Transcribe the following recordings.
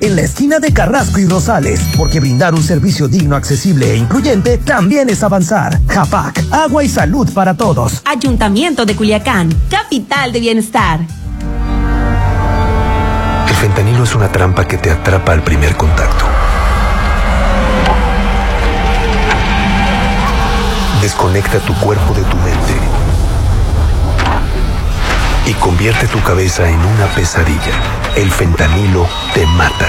en la esquina de Carrasco y Rosales, porque brindar un servicio digno, accesible e incluyente también es avanzar. Japac, agua y salud para todos. Ayuntamiento de Culiacán, capital de bienestar. El fentanilo es una trampa que te atrapa al primer contacto. Desconecta tu cuerpo de tu mente y convierte tu cabeza en una pesadilla. El fentanilo te mata.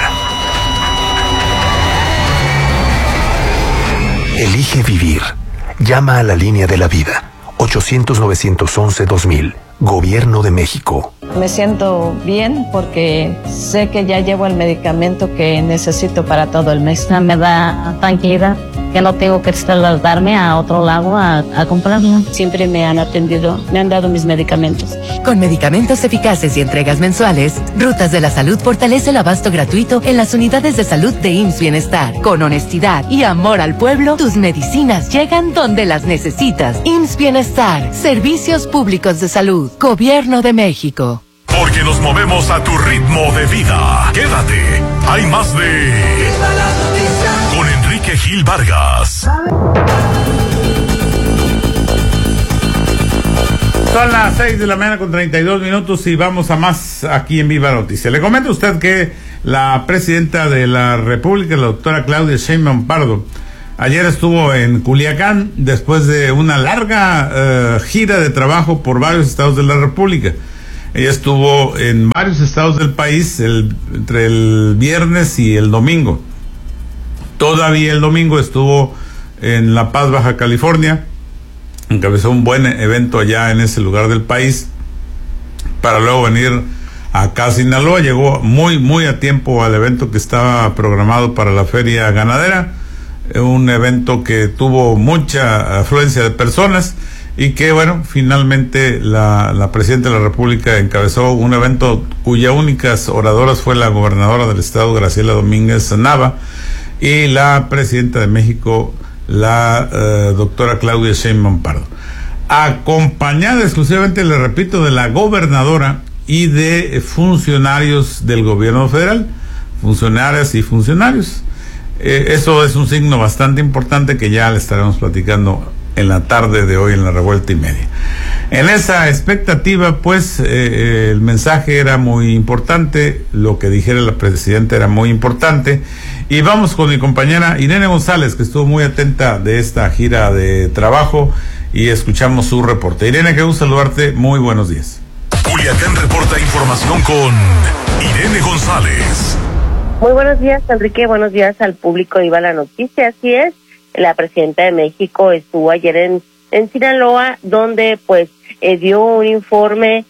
Elige vivir. Llama a la línea de la vida. 800-911-2000. Gobierno de México. Me siento bien porque sé que ya llevo el medicamento que necesito para todo el mes. Me da tranquilidad que no tengo que trasladarme a otro lado a comprarlo. Siempre me han atendido, me han dado mis medicamentos. Con medicamentos eficaces y entregas mensuales, Rutas de la Salud fortalece el abasto gratuito en las unidades de salud de IMSS Bienestar. Con honestidad y amor al pueblo, tus medicinas llegan donde las necesitas. IMSS Bienestar, Servicios Públicos de Salud, Gobierno de México. Porque nos movemos a tu ritmo de vida. Quédate, hay más de... con Enrique Gil Vargas. Son las 6:32 y vamos a más aquí en Viva Noticias. Le comento a usted que la presidenta de la República, la doctora Claudia Sheinbaum Pardo, ayer estuvo en Culiacán después de una larga gira de trabajo por varios estados de la República. Ella estuvo en varios estados del país entre el viernes y el domingo. Todavía el domingo estuvo en La Paz, Baja California. Encabezó un buen evento allá en ese lugar del país para luego venir acá a Sinaloa. Llegó muy a tiempo al evento que estaba programado para la feria ganadera, un evento que tuvo mucha afluencia de personas y que, bueno, finalmente la presidenta de la República encabezó un evento cuya únicas oradoras fue la gobernadora del estado, Graciela Domínguez Nava, y la presidenta de México, la doctora Claudia Sheinbaum Pardo, acompañada exclusivamente, le repito, de la gobernadora y de funcionarios del gobierno federal, funcionarias y funcionarios. Eso es un signo bastante importante que ya le estaremos platicando en la tarde de hoy en la revuelta y media. En esa expectativa, pues, el mensaje era muy importante, lo que dijera la presidenta era muy importante, y vamos con mi compañera Irene González, que estuvo muy atenta de esta gira de trabajo, y escuchamos su reporte. Irene, qué gusto saludarte, muy buenos días. Culiacán reporta información con Irene González. Muy buenos días, Enrique, buenos días al público de Viva la Noticia. Así es, la presidenta de México estuvo ayer en Sinaloa, donde pues dio un informe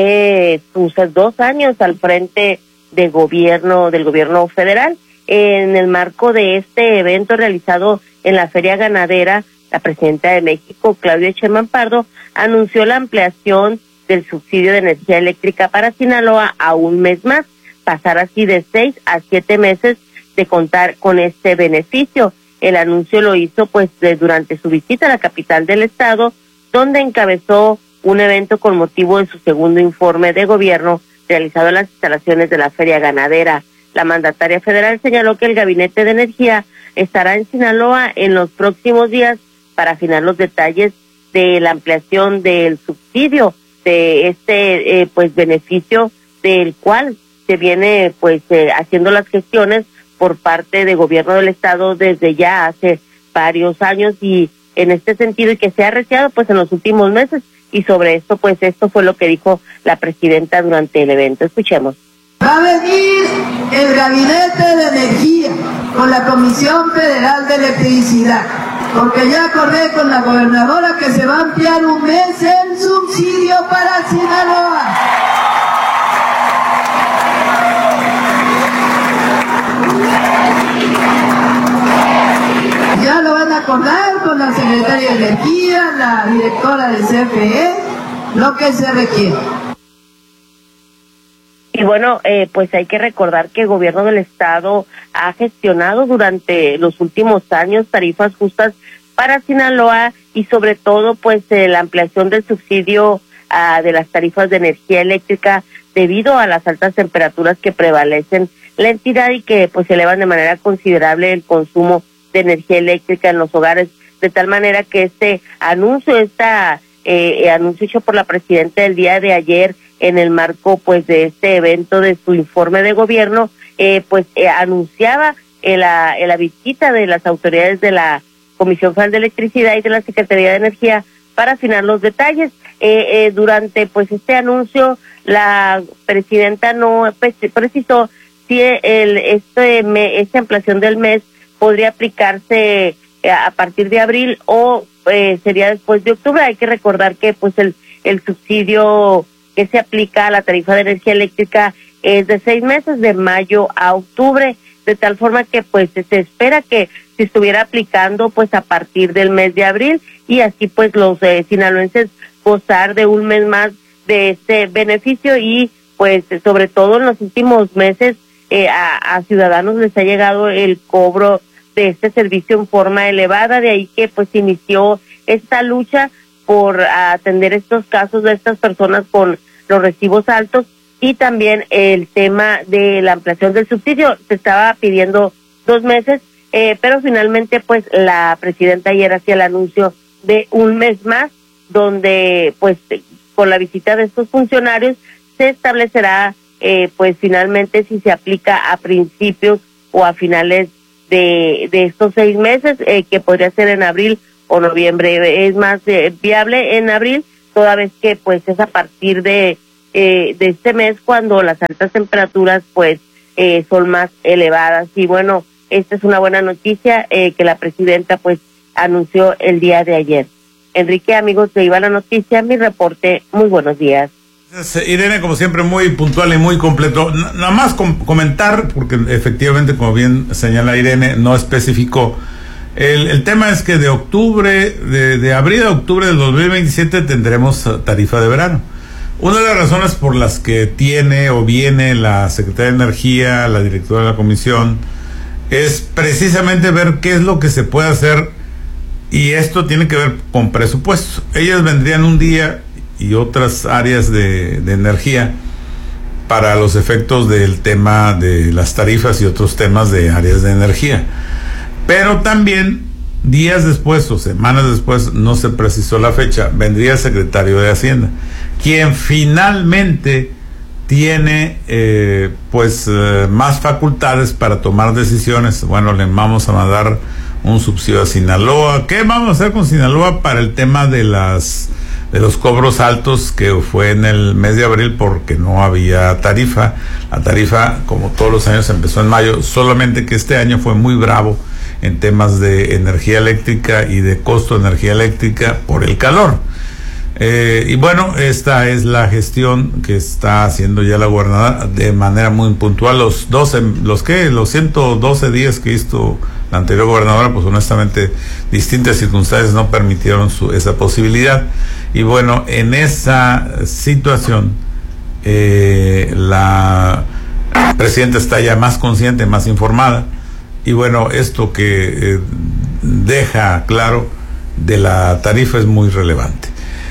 de sus 2 años al frente del gobierno federal. En el marco de este evento realizado en la Feria Ganadera, la presidenta de México, Claudia Sheinbaum Pardo, anunció la ampliación del subsidio de energía eléctrica para Sinaloa a un mes más, pasar así de 6 a 7 meses de contar con este beneficio. El anuncio lo hizo pues durante su visita a la capital del estado, donde encabezó un evento con motivo de su segundo informe de gobierno realizado en las instalaciones de la Feria Ganadera. La mandataria federal señaló que el Gabinete de Energía estará en Sinaloa en los próximos días para afinar los detalles de la ampliación del subsidio, de este pues beneficio del cual se viene pues haciendo las gestiones por parte del gobierno del estado desde ya hace varios años, y en este sentido, y que se ha realizado pues en los últimos meses. Y sobre esto, pues esto fue lo que dijo la presidenta durante el evento. Escuchemos. Va a venir el Gabinete de Energía con la Comisión Federal de Electricidad, porque ya acordé con la gobernadora que se va a ampliar un mes el subsidio para Sinaloa. Ya lo van a acordar con la secretaria de Energía, la directora del CFE, lo que se requiere. Y bueno, pues hay que recordar que el gobierno del estado ha gestionado durante los últimos años tarifas justas para Sinaloa, y sobre todo pues la ampliación del subsidio de las tarifas de energía eléctrica debido a las altas temperaturas que prevalecen la entidad y que pues elevan de manera considerable el consumo de energía eléctrica en los hogares, de tal manera que este anuncio, anuncio hecho por la presidenta el día de ayer en el marco pues de este evento de su informe de gobierno, anunciaba la visita de las autoridades de la Comisión Federal de Electricidad y de la Secretaría de Energía para afinar los detalles. Durante pues este anuncio, la presidenta no precisó si esta ampliación del mes podría aplicarse a partir de abril o sería después de octubre. Hay que recordar que pues el subsidio que se aplica a la tarifa de energía eléctrica es de 6 meses, de mayo a octubre, de tal forma que pues se espera que se estuviera aplicando pues a partir del mes de abril, y así pues los sinaloenses gozar de un mes más de este beneficio. Y pues sobre todo en los últimos meses a ciudadanos les ha llegado el cobro de este servicio en forma elevada, de ahí que pues inició esta lucha por atender estos casos de estas personas con los recibos altos, y también el tema de la ampliación del subsidio. Se estaba pidiendo 2 meses, pero finalmente pues la presidenta ayer hacía el anuncio de un mes más, donde pues con la visita de estos funcionarios se establecerá pues finalmente si se aplica a principios o a finales de estos 6 meses, que podría ser en abril o noviembre. Es más viable en abril, toda vez que pues es a partir de este mes cuando las altas temperaturas pues son más elevadas. Y bueno, esta es una buena noticia que la presidenta pues anunció el día de ayer. Enrique, amigos de Iba la Noticia, mi reporte. Muy buenos días. Irene, como siempre, muy puntual y muy completo. Nada más comentar, porque efectivamente, como bien señala Irene, no especificó. El tema es que de abril a octubre del 2027 tendremos tarifa de verano. Una de las razones por las que viene la Secretaría de Energía, la directora de la comisión, es precisamente ver qué es lo que se puede hacer, y esto tiene que ver con presupuesto. Ellas vendrían un día y otras áreas de energía para los efectos del tema de las tarifas y otros temas de áreas de energía. Pero también días después o semanas después, no se precisó la fecha, vendría el secretario de Hacienda, quien finalmente tiene más facultades para tomar decisiones. Bueno, le vamos a mandar un subsidio a Sinaloa. ¿Qué vamos a hacer con Sinaloa para el tema de los cobros altos, que fue en el mes de abril porque no había tarifa? La tarifa, como todos los años, empezó en mayo, solamente que este año fue muy bravo en temas de energía eléctrica y de costo de energía eléctrica por el calor. Y bueno, esta es la gestión que está haciendo ya la gobernadora de manera muy puntual. Los 112 días que hizo la anterior gobernadora, pues honestamente distintas circunstancias no permitieron esa posibilidad. Y bueno, en esa situación la presidenta está ya más consciente, más informada, y bueno, esto que deja claro de la tarifa es muy relevante.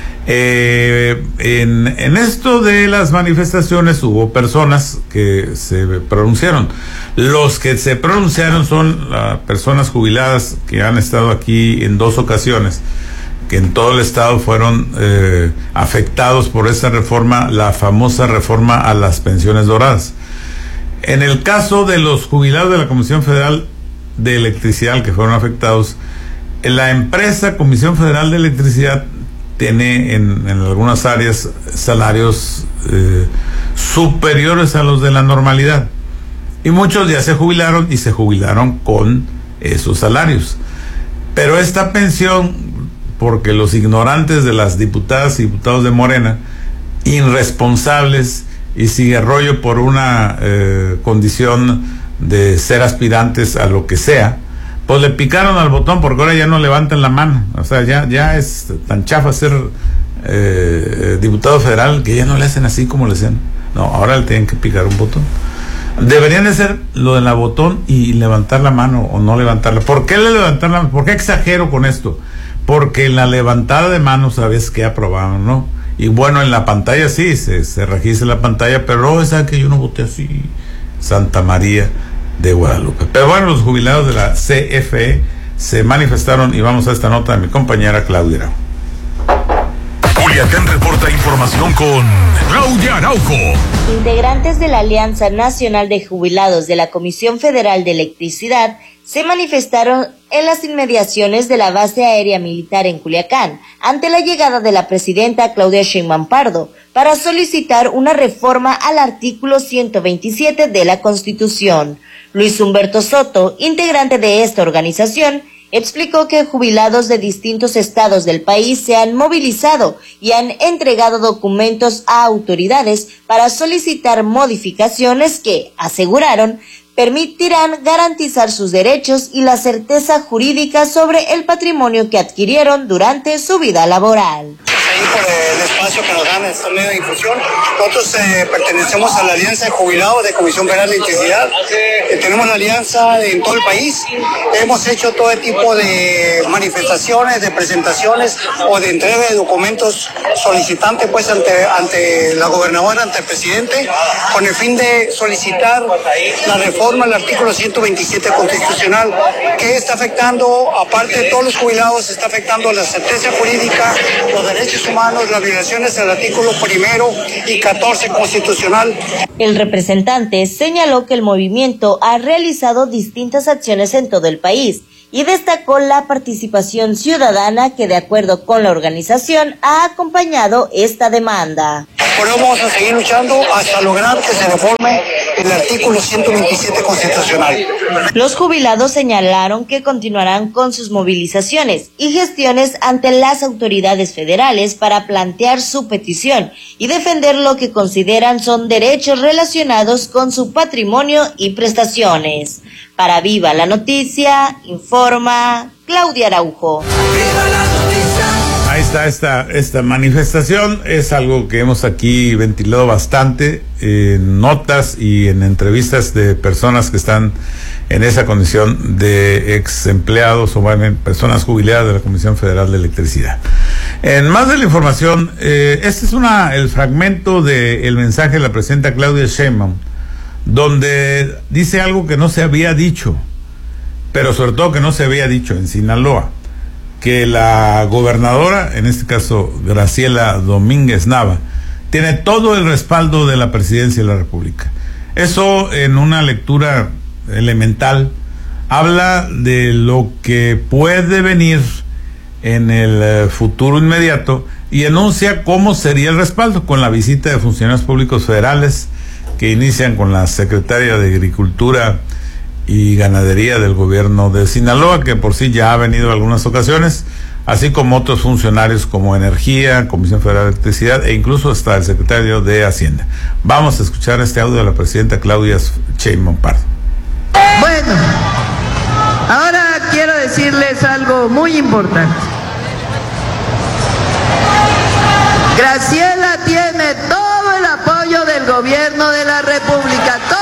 En esto de las manifestaciones hubo personas que se pronunciaron. Los que se pronunciaron son las personas jubiladas que han estado aquí en 2 ocasiones, que en todo el estado fueron afectados por esa reforma, la famosa reforma a las pensiones doradas. En el caso de los jubilados de la Comisión Federal de Electricidad que fueron afectados, la empresa Comisión Federal de Electricidad tiene en algunas áreas salarios superiores a los de la normalidad, y muchos ya se jubilaron y se jubilaron con esos salarios. Pero esta pensión, porque los ignorantes de las diputadas y diputados de Morena, irresponsables y sigue rollo por una condición de ser aspirantes a lo que sea, pues le picaron al botón, porque ahora ya no levantan la mano. O sea, ya es tan chafa ser diputado federal que ya no le hacen así como le hacen. No, ahora le tienen que picar un botón. Deberían de ser lo de la botón y levantar la mano o no levantarla. ¿Por qué levantar la mano? ¿Por qué exagero con esto? Porque en la levantada de manos sabes que aprobaron, ¿no? Y bueno, en la pantalla sí, se registra la pantalla, pero no, ¿sabes que yo no voté así? Santa María de Guadalupe. Pero bueno, los jubilados de la CFE se manifestaron y vamos a esta nota de mi compañera Claudia Araujo. Culiacán reporta información con Claudia Araujo. Integrantes de la Alianza Nacional de Jubilados de la Comisión Federal de Electricidad se manifestaron en las inmediaciones de la base aérea militar en Culiacán ante la llegada de la presidenta Claudia Sheinbaum Pardo para solicitar una reforma al artículo 127 de la Constitución. Luis Humberto Soto, integrante de esta organización, explicó que jubilados de distintos estados del país se han movilizado y han entregado documentos a autoridades para solicitar modificaciones que, aseguraron, permitirán garantizar sus derechos y la certeza jurídica sobre el patrimonio que adquirieron durante su vida laboral. Ahí por el espacio que nos dan en este medio de difusión. Nosotros pertenecemos a la Alianza de Jubilados de Comisión Federal de Electricidad. Tenemos la alianza en todo el país. Hemos hecho todo tipo de manifestaciones, de presentaciones o de entrega de documentos solicitantes pues ante la gobernadora, ante el presidente, con el fin de solicitar la reforma al artículo 127 constitucional, que está afectando, aparte de todos los jubilados, está afectando la certeza jurídica, los derechos humanos, las violaciones al artículo 1 y 14 constitucional. El representante señaló que el movimiento ha realizado distintas acciones en todo el país y destacó la participación ciudadana que, de acuerdo con la organización, ha acompañado esta demanda. Por eso vamos a seguir luchando hasta lograr que se reforme el artículo 127 constitucional. Los jubilados señalaron que continuarán con sus movilizaciones y gestiones ante las autoridades federales para plantear su petición y defender lo que consideran son derechos relacionados con su patrimonio y prestaciones. Para Viva la Noticia, informa Claudia Araujo. Ahí está esta manifestación, es algo que hemos aquí ventilado bastante en notas y en entrevistas de personas que están en esa condición de ex empleados o personas jubiladas de la Comisión Federal de Electricidad. En más de la información, este es el fragmento del mensaje de la presidenta Claudia Sheinbaum, donde dice algo que no se había dicho, pero sobre todo que no se había dicho en Sinaloa, que la gobernadora, en este caso Graciela Domínguez Nava, tiene todo el respaldo de la presidencia de la República. Eso, en una lectura elemental, habla de lo que puede venir en el futuro inmediato y enuncia cómo sería el respaldo, con la visita de funcionarios públicos federales que inician con la secretaria de Agricultura y Ganadería del gobierno de Sinaloa, que por sí ya ha venido en algunas ocasiones, así como otros funcionarios como Energía, Comisión Federal de Electricidad e incluso hasta el secretario de Hacienda. Vamos a escuchar este audio de la presidenta Claudia Sheinbaum Pardo. Bueno, ahora quiero decirles algo muy importante. Graciela tiene todo el apoyo del gobierno de la República, todo.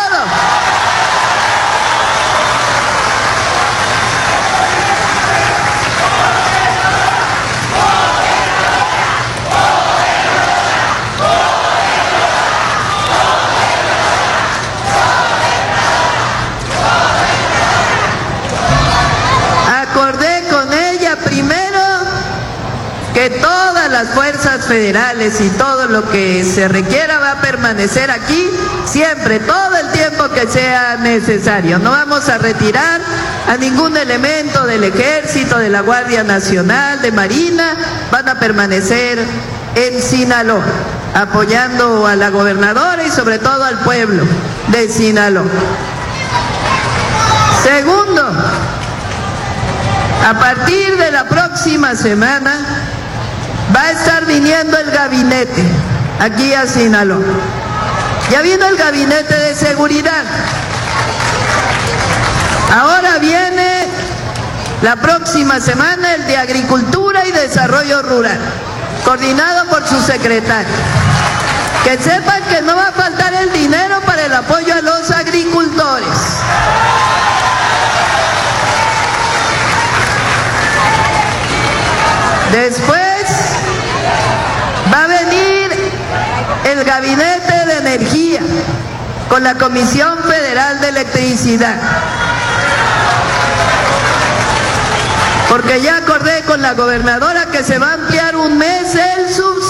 Que todas las fuerzas federales y todo lo que se requiera va a permanecer aquí siempre, todo el tiempo que sea necesario. No vamos a retirar a ningún elemento del Ejército, de la Guardia Nacional, de Marina, van a permanecer en Sinaloa, apoyando a la gobernadora y sobre todo al pueblo de Sinaloa. Segundo, a partir de la próxima semana va a estar viniendo el gabinete aquí a Sinaloa. Ya vino el gabinete de seguridad. Ahora viene la próxima semana el de Agricultura y Desarrollo Rural, coordinado por su secretario. Que sepan que no va a faltar el dinero para el apoyo a los agricultores. Después va a venir el Gabinete de Energía con la Comisión Federal Federal de Electricidad. Porque ya acordé con la gobernadora que se va a ampliar un mes el subsidio.